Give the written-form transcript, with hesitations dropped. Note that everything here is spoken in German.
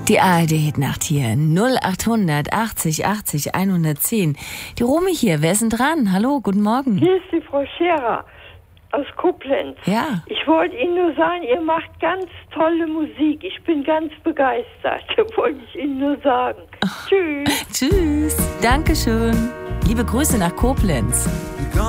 Die ARD-Hitnacht hier, 0800 80 80 110. Die Romy hier, wer ist denn dran? Hallo, guten Morgen. Hier ist die Frau Scherer aus Koblenz. Ja. Ich wollte Ihnen nur sagen, ihr macht ganz tolle Musik. Ich bin ganz begeistert. Wollte ich Ihnen nur sagen. Tschüss. Tschüss. Dankeschön. Liebe Grüße nach Koblenz.